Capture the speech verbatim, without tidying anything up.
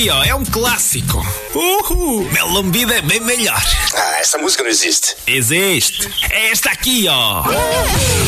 ó, é um clássico. Uhul, Mel lambida é bem melhor. Ah, essa música não existe. Existe. É esta aqui, ó.